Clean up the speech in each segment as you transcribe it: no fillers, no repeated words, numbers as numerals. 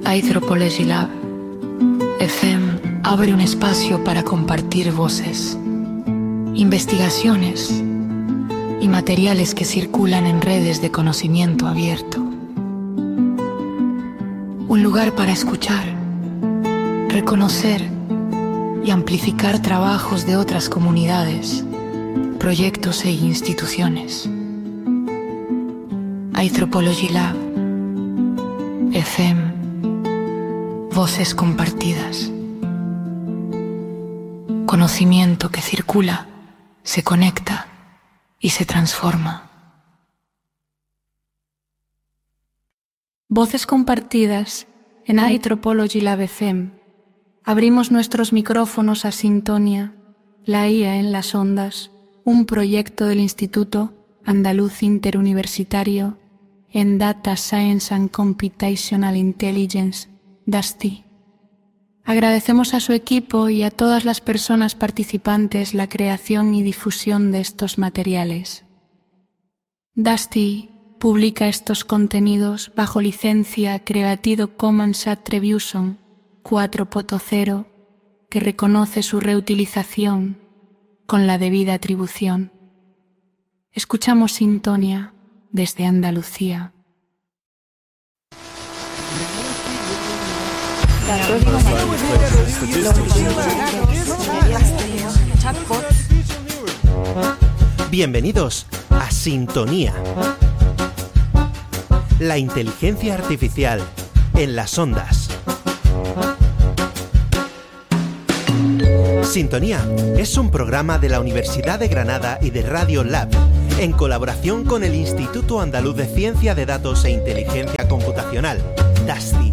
Anthropology Lab FM abre un espacio para compartir voces, investigaciones y materiales que circulan en redes de conocimiento abierto. Un lugar para escuchar, reconocer y amplificar trabajos de otras comunidades, proyectos e instituciones. Anthropology Lab FM, voces compartidas. Conocimiento que circula, se conecta y se transforma. Voces compartidas en Anthropology Lab FM. Abrimos nuestros micrófonos a Sintonia, la IA en las ondas, un proyecto del Instituto Andaluz Interuniversitario en Data Science and Computational Intelligence, DASTI. Agradecemos a su equipo y a todas las personas participantes la creación y difusión de estos materiales. DASTI publica estos contenidos bajo licencia Creative Commons Attribution 4.0, que reconoce su reutilización con la debida atribución. Escuchamos Sintonia desde Andalucía. Bienvenidos a Sintonía. La inteligencia artificial en las ondas. Sintonía es un programa de la Universidad de Granada y de Radio Lab, en colaboración con el Instituto Andaluz de Ciencia de Datos e Inteligencia Computacional, DASTI.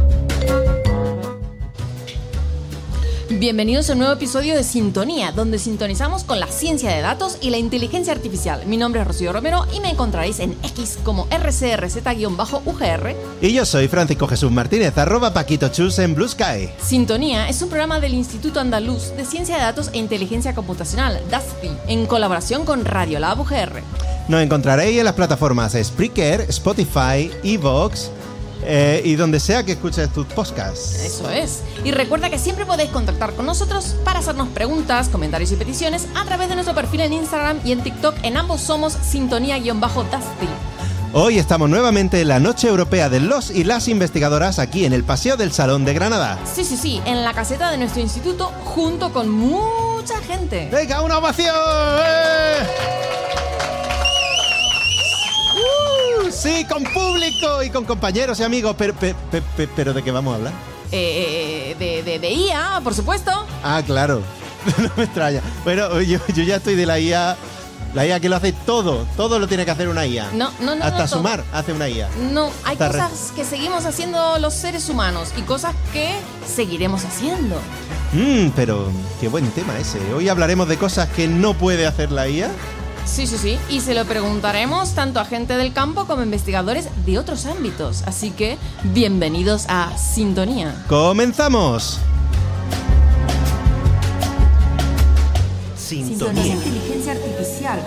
Bienvenidos a un nuevo episodio de Sintonía, donde sintonizamos con la ciencia de datos y la inteligencia artificial. Mi nombre es Rocío Romero y me encontraréis en X como rcrz-ugr. Y yo soy Francisco Jesús Martínez, @PaquitoChus en Blue Sky. Sintonía es un programa del Instituto Andaluz de Ciencia de Datos e Inteligencia Computacional, DASTI, en colaboración con Radio Lab UGR. Nos encontraréis en las plataformas Spreaker, Spotify, Evox, y donde sea que escuches tus podcasts. Eso es. Y recuerda que siempre podéis contactar con nosotros para hacernos preguntas, comentarios y peticiones a través de nuestro perfil en Instagram y en TikTok. En ambos somos Sintonía-DASTI. Hoy estamos nuevamente en la Noche Europea de los y las investigadoras aquí en el Paseo del Salón de Granada. Sí, en la caseta de nuestro instituto junto con mucha gente. ¡Venga, una ovación! Sí, con público y con compañeros y amigos, pero ¿de qué vamos a hablar? De IA, por supuesto. Ah, claro, no me extraña. Bueno, yo ya estoy de la IA que lo hace todo lo tiene que hacer una IA. No. Hasta sumar hace una IA. No, hay cosas que seguimos haciendo los seres humanos y cosas que seguiremos haciendo. Pero qué buen tema ese. Hoy hablaremos de cosas que no puede hacer la IA. Sí, y se lo preguntaremos tanto a gente del campo como a investigadores de otros ámbitos. Así que, bienvenidos a Sintonía. ¡Comenzamos! Sintonía. Inteligencia artificial.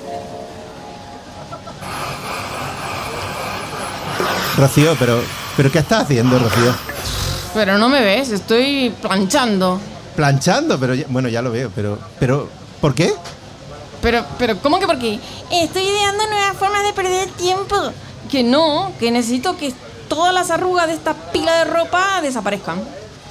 Rocío, pero ¿qué estás haciendo, Rocío? Pero no me ves, estoy planchando. ¿Planchando? Pero bueno, ya lo veo, pero ¿por qué? Pero, ¿cómo que por qué? Estoy ideando nuevas formas de perder el tiempo. Que necesito que todas las arrugas de esta pila de ropa desaparezcan.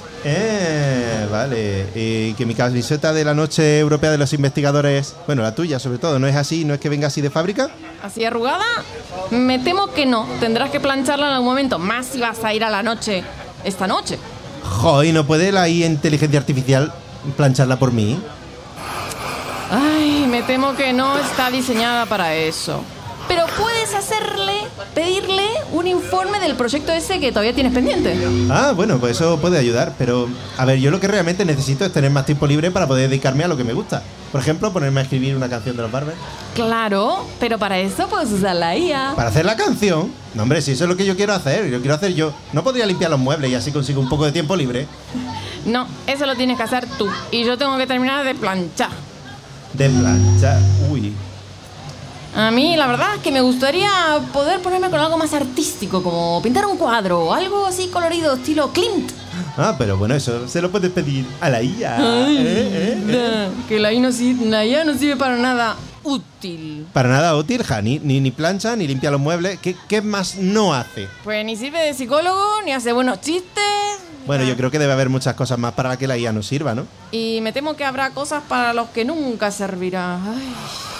Vale. Y que mi camiseta de la Noche Europea de los Investigadores, bueno, la tuya sobre todo, ¿no es así? ¿No es que venga así de fábrica? ¿Así arrugada? Me temo que no. Tendrás que plancharla en algún momento. Más si vas a ir a la noche esta noche. Joder, ¿no puede la inteligencia artificial plancharla por mí? Ay, me temo que no está diseñada para eso. Pero puedes pedirle un informe del proyecto ese que todavía tienes pendiente. Ah, bueno, pues eso puede ayudar. Pero, a ver, yo lo que realmente necesito es tener más tiempo libre para poder dedicarme a lo que me gusta. Por ejemplo, ponerme a escribir una canción de los Barbers. Claro, pero para eso puedes usar la IA. ¿Para hacer la canción? No, hombre, si eso es lo que yo quiero hacer. Lo quiero hacer yo. No podría limpiar los muebles y así consigo un poco de tiempo libre. No, eso lo tienes que hacer tú. Y yo tengo que terminar de planchar. De planchar. Uy. A mí, la verdad, es que me gustaría poder ponerme con algo más artístico, como pintar un cuadro o algo así colorido, estilo Klimt. Ah, pero bueno, eso se lo puedes pedir a la IA. Que la IA no sirve para nada útil. Para nada útil, ja, ni plancha, ni limpia los muebles. ¿Qué más no hace? Pues ni sirve de psicólogo, ni hace buenos chistes. Bueno, yo creo que debe haber muchas cosas más para que la IA nos sirva, ¿no? Y me temo que habrá cosas para los que nunca servirá. Ay.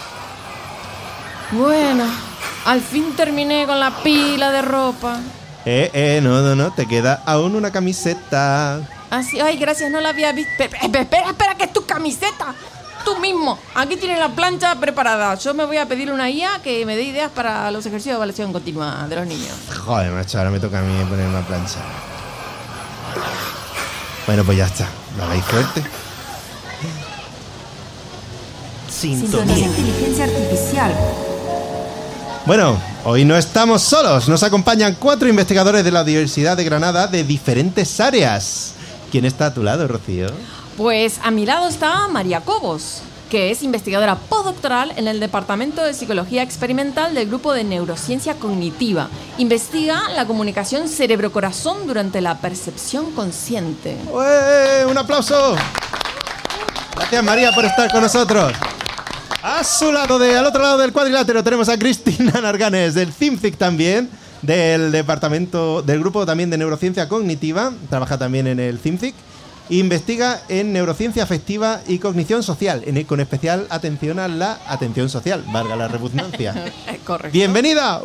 Bueno, al fin terminé con la pila de ropa. No, te queda aún una camiseta. Así, ay, gracias, no la había visto. Espera, que es tu camiseta. Tú mismo, aquí tienes la plancha preparada. Yo me voy a pedir una IA que me dé ideas para los ejercicios de evaluación continua de los niños. Joder, macho, ahora me toca a mí poner una plancha. Bueno, pues ya está. ¿Lo hagáis fuerte? Sintonía. Inteligencia artificial. Bueno, hoy no estamos solos. Nos acompañan 4 investigadores de la Universidad de Granada de diferentes áreas. ¿Quién está a tu lado, Rocío? Pues a mi lado está María Cobos, que es investigadora postdoctoral en el Departamento de Psicología Experimental del Grupo de Neurociencia Cognitiva. Investiga la comunicación cerebro-corazón durante la percepción consciente. ¡Ué! ¡Un aplauso! Gracias, María, por estar con nosotros. A su lado, al otro lado del cuadrilátero, tenemos a Cristina Narganes, del CIMCIC también, del departamento, del grupo también de neurociencia cognitiva, trabaja también en el CIMCIC, investiga en neurociencia afectiva y cognición social, con especial atención a la atención social, valga la redundancia. Correcto. ¡Bienvenida!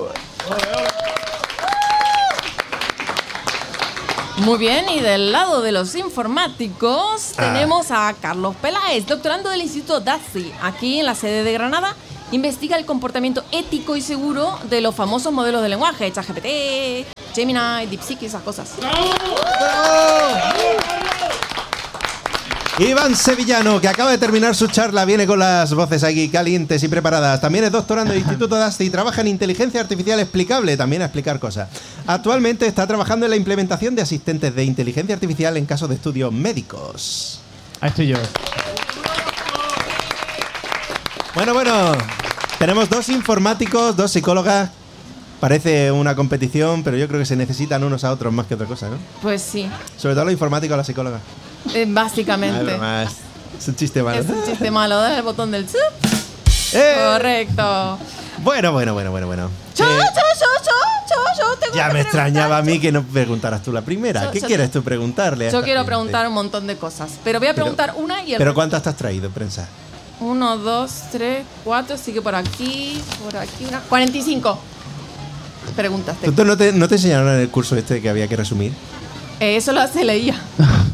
Muy bien, y del lado de los informáticos tenemos a Carlos Peláez, doctorando del Instituto DASI, aquí en la sede de Granada. Investiga el comportamiento ético y seguro de los famosos modelos de lenguaje, ChatGPT, Gemini, DeepSeek y esas cosas. Iván Sevillano, que acaba de terminar su charla, viene con las voces aquí calientes y preparadas. También es doctorando del Instituto DASTI y trabaja en inteligencia artificial explicable, también a explicar cosas. Actualmente está trabajando en la implementación de asistentes de inteligencia artificial en casos de estudios médicos. Ahí estoy yo. Bueno, tenemos 2 informáticos, 2 psicólogas. Parece una competición, pero yo creo que se necesitan unos a otros más que otra cosa, ¿no? Pues sí. Sobre todo los informáticos a las psicólogas. Básicamente. Es un chiste malo. Es un chiste malo, dale el botón del chup. Correcto. Bueno. Yo tengo Ya que me extrañaba preguntar. a mí que no preguntaras tú la primera. ¿Qué quieres tú preguntarle a Yo esta quiero gente? preguntar un montón de cosas, pero voy a preguntar una y el ¿Pero cuántas te has traído, prensa? 1, 2, 3, 4, sigue por aquí, una. 45 preguntas tengo. ¿Tú no te enseñaron en el curso este que había que resumir? Eso lo hace la IA.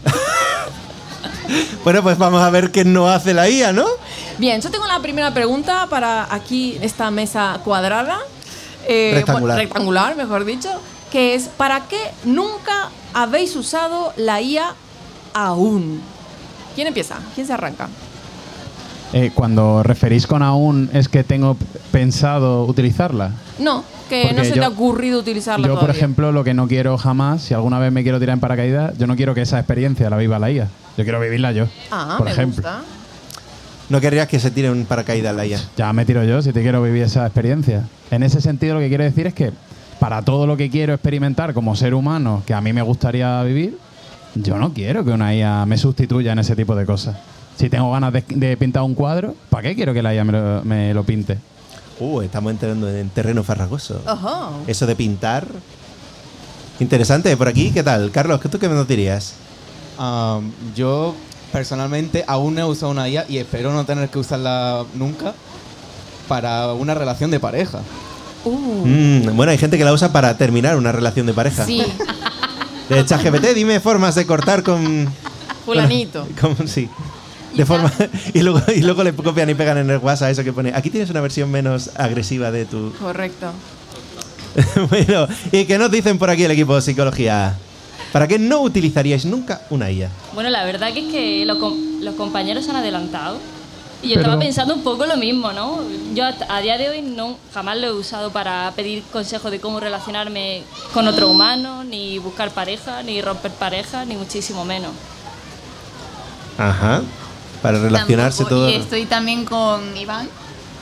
Bueno, pues vamos a ver qué no hace la IA, ¿no? Bien, yo tengo la primera pregunta para aquí, esta mesa cuadrada. Rectangular. Rectangular, mejor dicho. Que es, ¿para qué nunca habéis usado la IA aún? ¿Quién empieza? ¿Quién se arranca? Cuando referís con aún, ¿es que tengo pensado utilizarla? No, que Porque no se te ha ocurrido utilizarla Yo, todavía. por ejemplo, lo que no quiero jamás, si alguna vez me quiero tirar en paracaídas, yo no quiero que esa experiencia la viva la IA. Yo quiero vivirla yo, por me ejemplo. gusta. No querrías que se tire un paracaídas la IA. Ya me tiro yo si te quiero vivir esa experiencia. En ese sentido, lo que quiero decir es que para todo lo que quiero experimentar como ser humano, que a mí me gustaría vivir, yo no quiero que una IA me sustituya en ese tipo de cosas. Si tengo ganas de pintar un cuadro, ¿para qué quiero que la IA me lo pinte? Estamos entrando en terreno farragoso. Ojo. Eso de pintar. Interesante, por aquí, ¿qué tal? Carlos, ¿tú qué nos dirías? Yo personalmente aún no he usado una IA y espero no tener que usarla nunca para una relación de pareja. Bueno, hay gente que la usa para terminar una relación de pareja. Sí, De ChatGPT, dime formas de cortar con... fulanito. Sí. De forma, y luego le copian y pegan en el WhatsApp eso que pone. Aquí tienes una versión menos agresiva de tu... Correcto. Bueno, ¿y qué nos dicen por aquí el equipo de psicología? ¿Para qué no utilizaríais nunca una IA? Bueno, la verdad que es que los compañeros se han adelantado. Y yo estaba pensando un poco lo mismo, ¿no? Yo a día de hoy jamás lo he usado para pedir consejos de cómo relacionarme con otro humano, ni buscar pareja, ni romper pareja, ni muchísimo menos. Ajá. Para relacionarse Tampoco. todo. Y estoy también con Iván,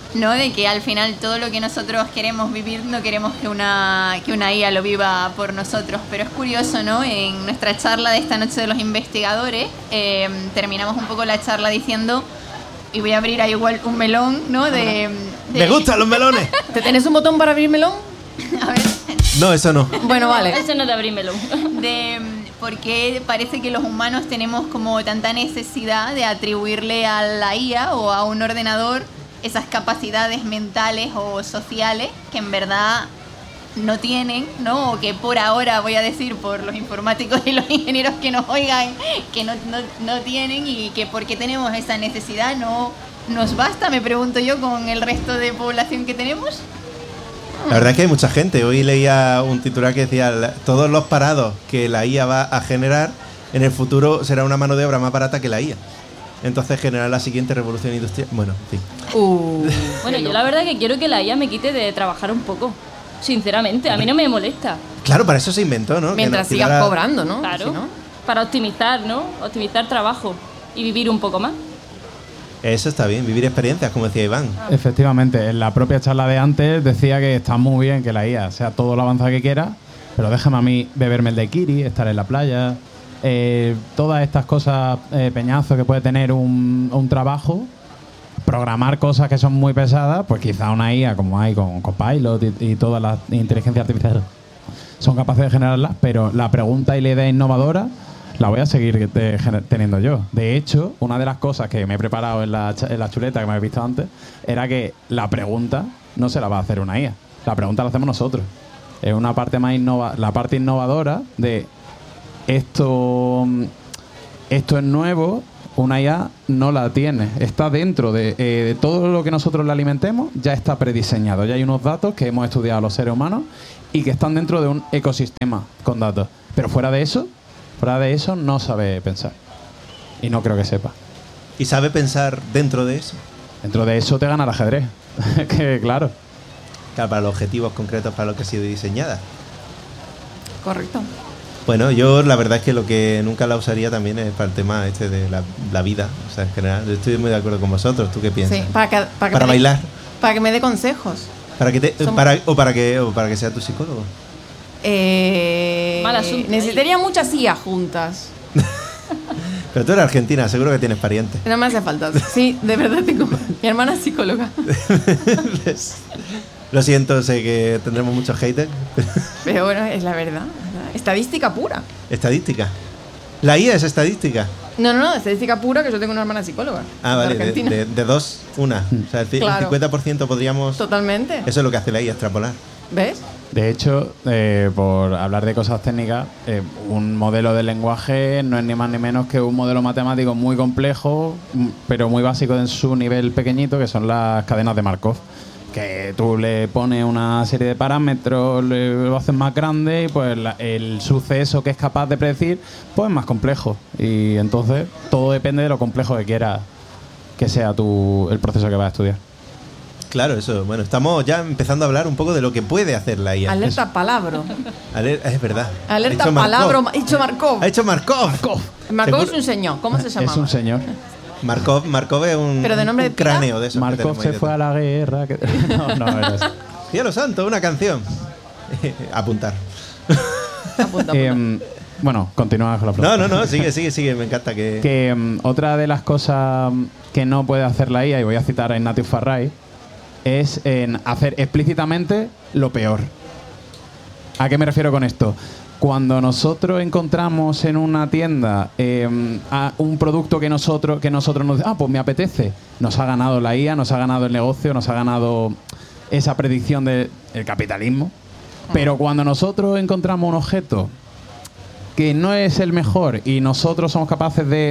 ¿no? De que al final todo lo que nosotros queremos vivir no queremos que una IA lo viva por nosotros. Pero es curioso, ¿no? En nuestra charla de esta noche de los investigadores, terminamos un poco la charla diciendo, y voy a abrir ahí igual un melón, ¿no? ¡Me gustan los melones! ¿Te tenés un botón para abrir melón? A ver. No, eso no. Bueno, vale. Eso no te abrí melón. Porque parece que los humanos tenemos como tanta necesidad de atribuirle a la IA o a un ordenador esas capacidades mentales o sociales que en verdad no tienen, ¿no? O que por ahora, voy a decir, por los informáticos y los ingenieros que nos oigan, que no tienen, y que porque tenemos esa necesidad no nos basta, me pregunto yo, con el resto de población que tenemos. La verdad es que hay mucha gente. Hoy leía un titular que decía: todos los parados que la IA va a generar en el futuro será una mano de obra más barata que la IA. Entonces generará la siguiente revolución industrial. Bueno, en fin. Bueno, yo la verdad que quiero que la IA me quite de trabajar un poco. Sinceramente, a mí no me molesta. Claro, para eso se inventó, ¿no? Mientras sigas cobrando, ¿no? Claro, Si no. para optimizar, ¿no? Optimizar trabajo y vivir un poco más. Eso está bien, vivir experiencias, como decía Iván. Efectivamente, en la propia charla de antes decía que está muy bien que la IA sea todo lo avanzada que quiera, pero déjame a mí beberme el daiquiri, estar en la playa, todas estas cosas, peñazos que puede tener un trabajo, programar cosas que son muy pesadas, pues quizá una IA como hay con Copilot y todas las inteligencias artificiales son capaces de generarlas, pero la pregunta y la idea innovadora la voy a seguir teniendo yo. De hecho, una de las cosas que me he preparado en la chuleta que me habéis visto antes era que la pregunta no se la va a hacer una IA. La pregunta la hacemos nosotros. Es una parte más la parte innovadora de esto es nuevo, una IA no la tiene. Está dentro de todo lo que nosotros le alimentemos, ya está prediseñado. Ya hay unos datos que hemos estudiado los seres humanos y que están dentro de un ecosistema con datos. Pero fuera de eso no sabe pensar. Y no creo que sepa. ¿Y sabe pensar dentro de eso? Dentro de eso te gana el ajedrez. Que claro. Claro, para los objetivos concretos para los que ha sido diseñada. Correcto. Bueno, yo la verdad es que lo que nunca la usaría también es para el tema este de la vida. O sea, en general, yo estoy muy de acuerdo con vosotros. ¿Tú qué piensas? Sí, para bailar. Para que me dé consejos. Para que sea tu psicólogo. Mal asunto. Necesitaría muchas IA juntas. Pero tú eres argentina, seguro que tienes parientes. No me hace falta. Sí, de verdad tengo. Mi hermana es psicóloga. Lo siento, sé que tendremos muchos haters. Pero bueno, es la verdad. Estadística pura. Estadística. La IA es estadística. No, estadística pura, que yo tengo una hermana psicóloga. Ah, vale, Argentina. de dos, una. O sea, Claro. El 50% podríamos... Totalmente. Eso es lo que hace la IA, extrapolar. ¿Ves? De hecho, por hablar de cosas técnicas, un modelo de lenguaje no es ni más ni menos que un modelo matemático muy complejo, pero muy básico en su nivel pequeñito, que son las cadenas de Markov. Que tú le pones una serie de parámetros, lo haces más grande y pues el suceso que es capaz de predecir pues es más complejo. Y entonces todo depende de lo complejo que quieras que sea el proceso que vas a estudiar. Claro, eso. Bueno, estamos ya empezando a hablar un poco de lo que puede hacer la IA. Alerta palabra. Es verdad. Alerta palabra. Ha hecho Markov. Ha hecho Markov. Markov es un señor. ¿Cómo se llama? Es un señor. Markov es un, ¿Pero de nombre un de pila? cráneo de esos. Markov se fue a la guerra. No era eso. Cielo santo, una canción. Apuntar. Apunta. Bueno, continúa con la pregunta. No, sigue, me encanta que... Otra de las cosas que no puede hacer la IA, y voy a citar a Ignatius Farray, es en hacer explícitamente lo peor. ¿A qué me refiero con esto? Cuando nosotros encontramos en una tienda a un producto que nosotros nos... pues me apetece. Nos ha ganado la IA, nos ha ganado el negocio, nos ha ganado esa predicción del capitalismo. Pero cuando nosotros encontramos un objeto que no es el mejor y nosotros somos capaces de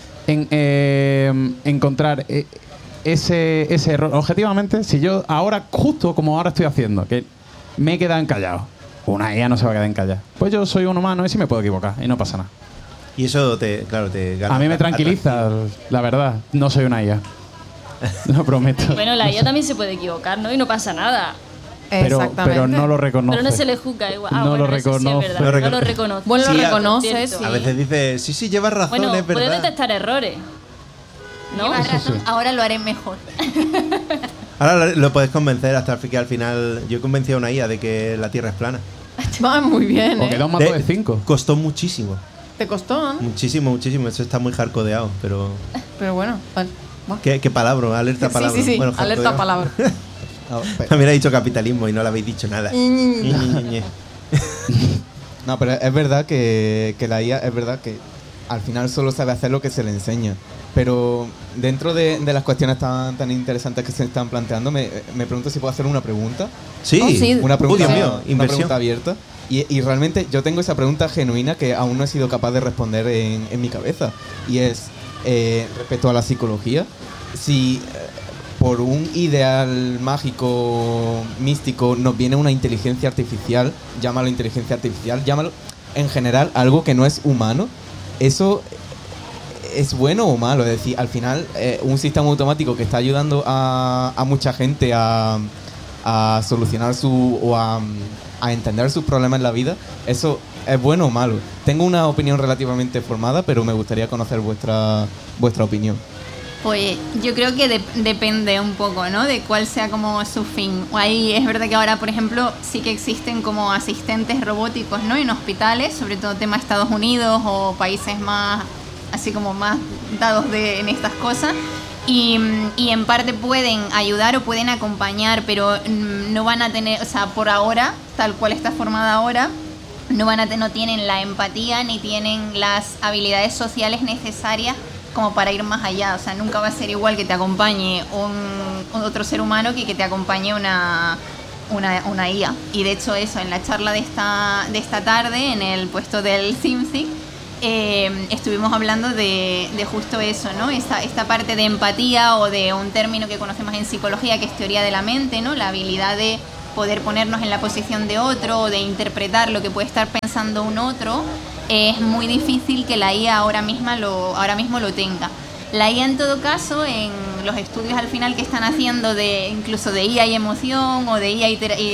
encontrar ese error, objetivamente, si yo ahora, justo como ahora estoy haciendo, que me he quedado encallado, una IA no se va a quedar encallada. Pues yo soy un humano y sí me puedo equivocar y no pasa nada. Y eso te gana. A mí me tranquiliza, la verdad. No soy una IA. Lo prometo. Bueno, la IA también se puede equivocar, ¿no? Y no pasa nada. Pero no lo reconoce. Pero no se le juzga igual. No lo eso sí reconoce. es verdad. No lo reconoce. Bueno, Sí, lo reconoce, sí. A veces dice, sí, llevas razón, Bueno, es puede verdad. detectar errores. ¿no? Llevas razón, sí. ahora lo haré mejor. Ahora lo puedes convencer hasta que al final... Yo he convencido a una IA de que la Tierra es plana. Va muy bien, O queda un mato de 5. Costó muchísimo. ¿Te costó? Muchísimo. Eso está muy hardcodeado, pero... Pero bueno, vale. ¿Qué palabra? Alerta palabra. Sí. Bueno, Alerta palabra. También ha dicho capitalismo y no le habéis dicho nada. No, pero es verdad que la IA, es verdad que al final solo sabe hacer lo que se le enseña. Pero dentro de las cuestiones tan interesantes que se están planteando, me pregunto si puedo hacer una pregunta. Sí, Una pregunta, Dios mío, una pregunta abierta. Y realmente yo tengo esa pregunta genuina que aún no he sido capaz de responder en mi cabeza. Y es, respecto a la psicología, si por un ideal mágico, místico, nos viene una inteligencia artificial, llámalo inteligencia artificial, llámalo en general algo que no es humano, ¿eso es bueno o malo? Es decir, al final, un sistema automático que está ayudando a mucha gente a solucionar a entender sus problemas en la vida, ¿eso es bueno o malo? Tengo una opinión relativamente formada, pero me gustaría conocer vuestra opinión. Pues yo creo que depende un poco, ¿no? De cuál sea como su fin. Ahí es verdad que ahora, por ejemplo, sí que existen como asistentes robóticos, ¿no? En hospitales, sobre todo tema Estados Unidos o países más, así como más dados en estas cosas. Y en parte pueden ayudar o pueden acompañar, pero no van a tener, o sea, por ahora, tal cual está formada ahora, no tienen la empatía ni tienen las habilidades sociales necesarias como para ir más allá. O sea, nunca va a ser igual que te acompañe otro ser humano que te acompañe una IA. Y de hecho eso, en la charla de esta tarde, en el puesto del ThinkThink, estuvimos hablando de justo eso, ¿no? Esta parte de empatía, o de un término que conocemos en psicología que es teoría de la mente, ¿no? La habilidad de poder ponernos en la posición de otro o de interpretar lo que puede estar pensando un otro. Es muy difícil que la IA ahora mismo lo tenga. La IA, en todo caso, en los estudios al final que están haciendo incluso de IA y emoción, o de IA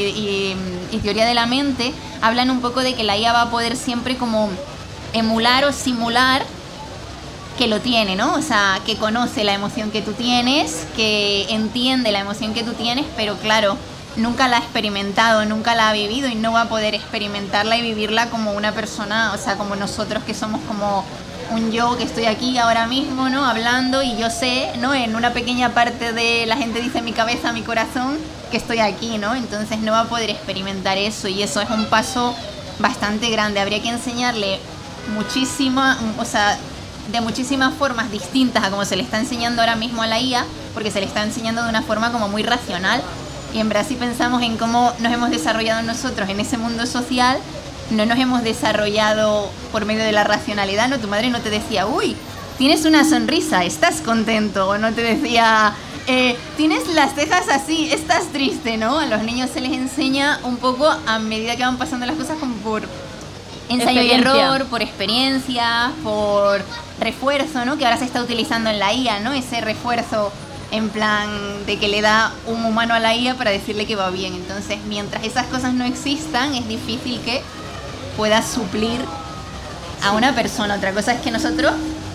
y teoría de la mente, hablan un poco de que la IA va a poder siempre como emular o simular que lo tiene, ¿no? O sea, que conoce la emoción que tú tienes, que entiende la emoción que tú tienes, pero claro, nunca la ha experimentado, nunca la ha vivido, y no va a poder experimentarla y vivirla como una persona, o sea, como nosotros, que somos como un yo que estoy aquí ahora mismo, ¿no? Hablando, y yo sé, ¿no? En una pequeña parte de la gente dice mi cabeza, mi corazón, que estoy aquí, ¿no? Entonces no va a poder experimentar eso, y eso es un paso bastante grande. Habría que enseñarle de muchísimas formas distintas a como se le está enseñando ahora mismo a la IA, porque se le está enseñando de una forma como muy racional. Y en Brasil pensamos en cómo nos hemos desarrollado nosotros en ese mundo social, no nos hemos desarrollado por medio de la racionalidad, ¿no? Tu madre no te decía, uy, tienes una sonrisa, estás contento, o no te decía, tienes las cejas así, estás triste, ¿no? A los niños se les enseña un poco a medida que van pasando las cosas, como por ensayo y error, por experiencia, por refuerzo, ¿no? Que ahora se está utilizando en la IA, ¿no? Ese refuerzo en plan de que le da un humano a la IA para decirle que va bien. Entonces, mientras esas cosas no existan, es difícil que pueda suplir a una persona. Otra cosa es que nosotros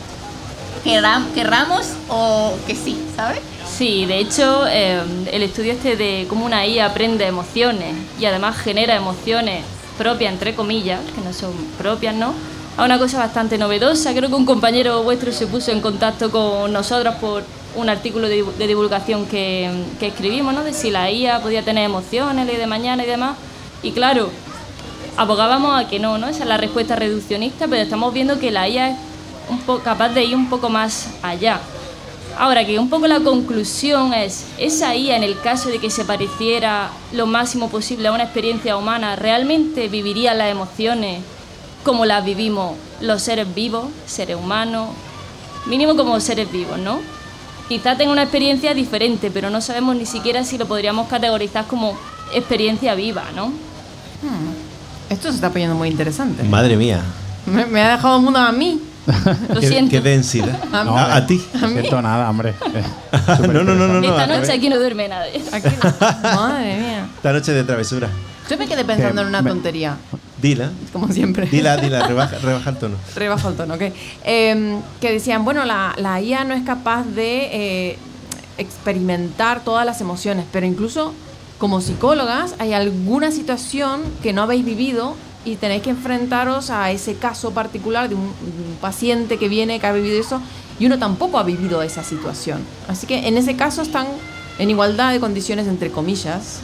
querramos o que sí, ¿sabes? Sí, de hecho, el estudio de cómo una IA aprende emociones y además genera emociones propias, entre comillas, que no son propias, ¿no? A una cosa bastante novedosa. Creo que un compañero vuestro se puso en contacto con nosotros por un artículo de divulgación que escribimos, ¿no? De si la IA podía tener emociones, ley de mañana y demás. Y claro, abogábamos a que no, ¿no? Esa es la respuesta reduccionista, pero estamos viendo que la IA es capaz de ir un poco más allá. Ahora, que un poco la conclusión es, esa IA, en el caso de que se pareciera lo máximo posible a una experiencia humana, ¿realmente viviría las emociones como las vivimos los seres vivos, seres humanos, mínimo como seres vivos, ¿no? Quizá tenga una experiencia diferente, pero no sabemos ni siquiera si lo podríamos categorizar como experiencia viva, ¿no? Esto se está poniendo muy interesante. Madre mía. Me ha dejado el mundo a mí. Lo siento. Qué densidad. No, a ti. No siento nada, hombre. No. Esta noche aquí no duerme nadie. Madre mía. Esta noche de travesura. Yo me quedé pensando en una tontería. Dila. Como siempre. Dila, rebaja el tono. Rebaja el tono, ok. Que decían, bueno, la IA no es capaz de experimentar todas las emociones, pero incluso como psicólogas hay alguna situación que no habéis vivido y tenéis que enfrentaros a ese caso particular de un paciente que viene, que ha vivido eso, y uno tampoco ha vivido esa situación. Así que en ese caso están en igualdad de condiciones, entre comillas.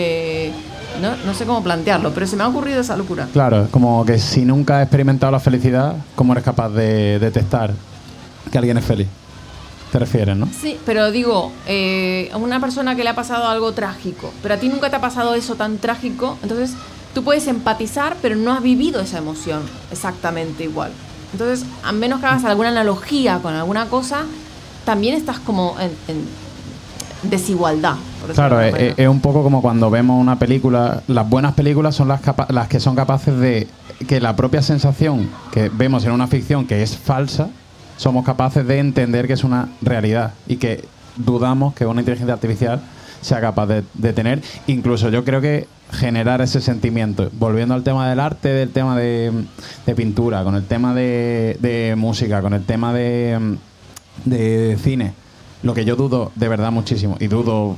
No sé cómo plantearlo, pero se me ha ocurrido esa locura. Claro, como que si nunca has experimentado la felicidad, ¿cómo eres capaz de detectar que alguien es feliz? ¿Te refieres, no? Sí, pero digo, a una persona que le ha pasado algo trágico, pero a ti nunca te ha pasado eso tan trágico, entonces tú puedes empatizar, pero no has vivido esa emoción exactamente igual. Entonces, a menos que hagas alguna analogía con alguna cosa, también estás como en desigualdad. Claro, es un poco como cuando vemos una película. Las buenas películas son las que son capaces de que la propia sensación que vemos en una ficción que es falsa, somos capaces de entender que es una realidad y que dudamos que una inteligencia artificial sea capaz de tener. Incluso yo creo que generar ese sentimiento. Volviendo al tema del arte, del tema de pintura, con el tema de música, con el tema de cine. Lo que yo dudo de verdad muchísimo, y dudo,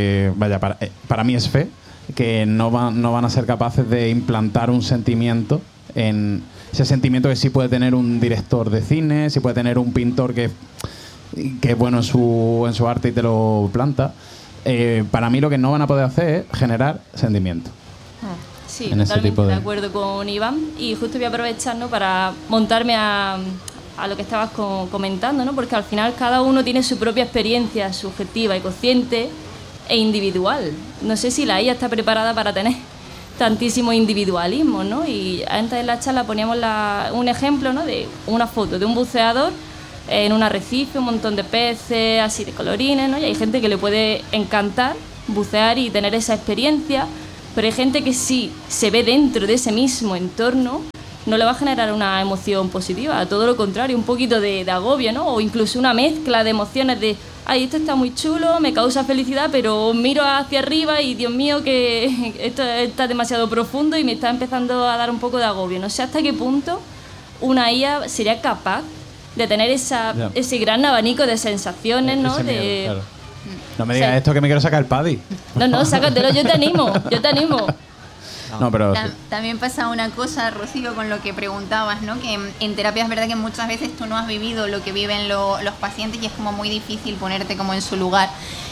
para mí es fe, que no van a ser capaces de implantar un sentimiento en ese sentimiento que sí puede tener un director de cine, sí puede tener un pintor que es bueno en su arte y te lo planta. Para mí lo que no van a poder hacer es generar sentimiento. Sí, totalmente de acuerdo con Iván, y justo voy a aprovechar, ¿no?, para montarme a lo que estabas comentando, ¿no? Porque al final cada uno tiene su propia experiencia subjetiva y consciente e individual. No sé si la IA está preparada para tener tantísimo individualismo, ¿no? Y antes en la charla poníamos un ejemplo, ¿no?, de una foto de un buceador en un arrecife, un montón de peces, así de colorines, ¿no? Y hay gente que le puede encantar bucear y tener esa experiencia, pero hay gente que si se ve dentro de ese mismo entorno no le va a generar una emoción positiva, todo lo contrario, un poquito de agobio, ¿no? O incluso una mezcla de emociones de, ay, esto está muy chulo, me causa felicidad, pero miro hacia arriba y Dios mío, que esto está demasiado profundo y me está empezando a dar un poco de agobio. No sé hasta qué punto una IA sería capaz de tener ese gran abanico de sensaciones, ¿no? Miedo, claro. No me digas esto que me quiero sacar el paddy. No, sácatelo, yo te animo. No, pero también pasa una cosa, Rocío, con lo que preguntabas, ¿no? Que en terapia es verdad que muchas veces tú no has vivido lo que viven los pacientes y es como muy difícil ponerte como en su lugar.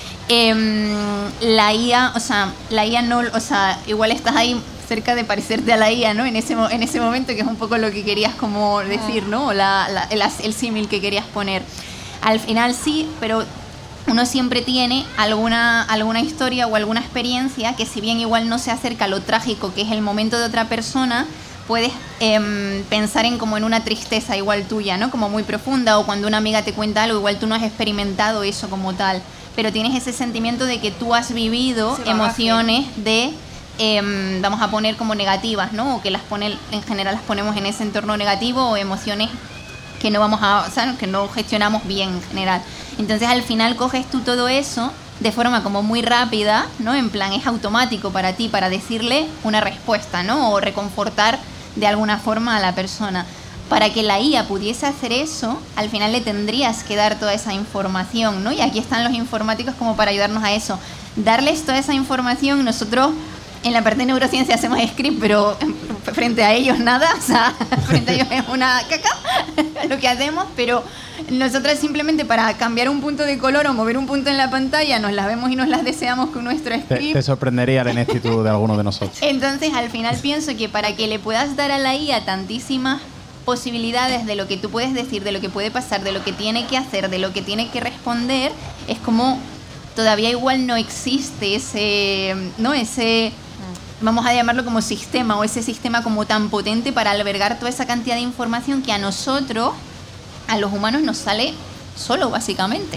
La IA no, igual estás ahí cerca de parecerte a la IA, ¿no? En ese momento, que es un poco lo que querías como decir, ¿no? O el símil que querías poner. Al final sí, pero uno siempre tiene alguna historia o alguna experiencia que, si bien igual no se acerca a lo trágico que es el momento de otra persona, puedes pensar en como en una tristeza igual tuya, ¿no? Como muy profunda, o cuando una amiga te cuenta algo, igual tú no has experimentado eso como tal, pero tienes ese sentimiento de que tú has vivido emociones de, vamos a poner como negativas, ¿no? O que en general las ponemos en ese entorno negativo, o emociones que que no gestionamos bien en general. Entonces al final coges tú todo eso de forma como muy rápida, ¿no? En plan, es automático para ti, para decirle una respuesta, ¿no? O reconfortar de alguna forma a la persona. Para que la IA pudiese hacer eso, al final le tendrías que dar toda esa información, ¿no? Y aquí están los informáticos como para ayudarnos a eso. Darles toda esa información. Nosotros en la parte de neurociencia hacemos script, pero frente a ellos nada, o sea, frente a ellos es una caca lo que hacemos, pero nosotras simplemente para cambiar un punto de color o mover un punto en la pantalla nos las vemos y nos las deseamos con nuestro script. Te sorprendería la ineptitud de alguno de nosotros. Entonces, al final pienso que para que le puedas dar a la IA tantísimas posibilidades de lo que tú puedes decir, de lo que puede pasar, de lo que tiene que hacer, de lo que tiene que responder, es como todavía igual no existe ese vamos a llamarlo como sistema, o ese sistema como tan potente para albergar toda esa cantidad de información que a nosotros, a los humanos, nos sale solo, básicamente.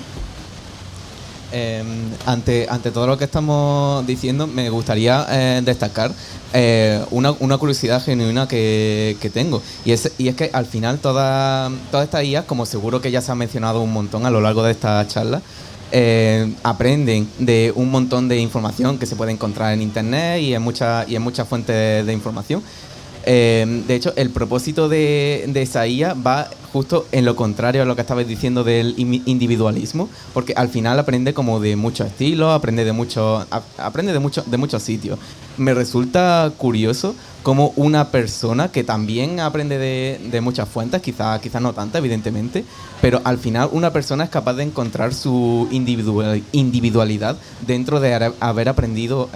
Ante todo lo que estamos diciendo, me gustaría destacar una curiosidad genuina que tengo, y es que al final todas estas IAs, como seguro que ya se ha mencionado un montón a lo largo de esta charla, aprenden de un montón de información que se puede encontrar en internet y en muchas fuentes de información, De hecho, el propósito de esa IA va justo en lo contrario a lo que estabais diciendo del individualismo, porque al final aprende como de muchos estilos, aprende de muchos sitios. Me resulta curioso cómo una persona que también aprende de muchas fuentes, quizás no tanta, evidentemente, pero al final una persona es capaz de encontrar su individualidad dentro de haber aprendido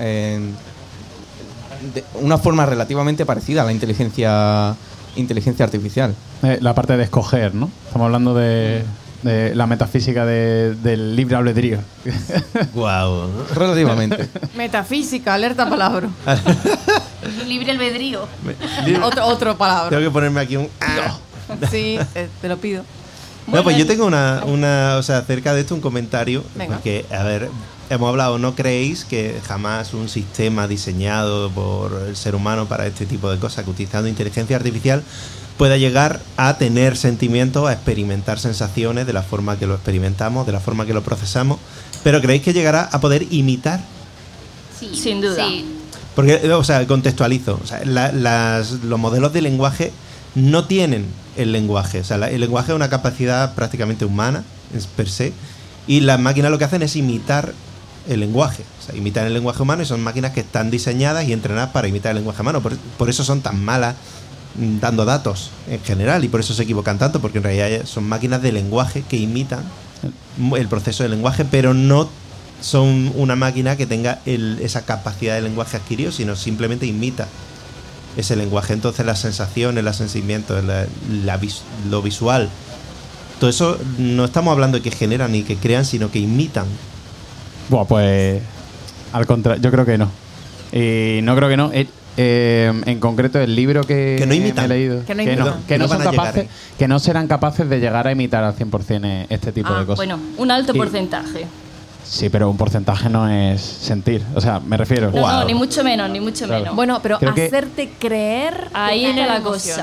de una forma relativamente parecida a la inteligencia artificial. La parte de escoger, ¿no? Estamos hablando de la metafísica del libre albedrío. Guau. Relativamente. Metafísica, alerta palabra. Libre albedrío. Otro palabra. Tengo que ponerme aquí un... Sí, te lo pido. No, pues yo tengo o sea, acerca de esto un comentario. Venga. Porque, a ver, hemos hablado, ¿no creéis que jamás un sistema diseñado por el ser humano para este tipo de cosas, que utilizando inteligencia artificial, pueda llegar a tener sentimientos, a experimentar sensaciones de la forma que lo experimentamos, de la forma que lo procesamos? Pero ¿creéis que llegará a poder imitar? Sí, Sin duda. Sí. Porque, o sea, contextualizo. O sea, los modelos de lenguaje no tienen el lenguaje. O sea, el lenguaje es una capacidad prácticamente humana, es per se, y las máquinas lo que hacen es imitar el lenguaje. O sea, imitan el lenguaje humano, y son máquinas que están diseñadas y entrenadas para imitar el lenguaje humano. Por eso son tan malas dando datos en general, y por eso se equivocan tanto, porque en realidad son máquinas de lenguaje que imitan el proceso del lenguaje, pero no son una máquina que tenga esa capacidad de lenguaje adquirido, sino simplemente imita ese lenguaje. Entonces las sensaciones, los sentimientos, lo visual, todo eso no estamos hablando de que generan ni que crean, sino que imitan. Bueno, pues al contrario, yo creo que no. Y no creo que no. En concreto, el libro que no imitan. me he leído, Que no imitan. que no No son van a capaces, llegar, que no serán capaces de llegar a imitar al 100% este tipo de cosas. Bueno, un alto Y- porcentaje. Sí, pero un porcentaje no es sentir. O sea, me refiero. No, ni mucho menos, ni mucho Claro. menos. Bueno, pero Creo que- hacerte creer. Ahí que está la emoción. cosa.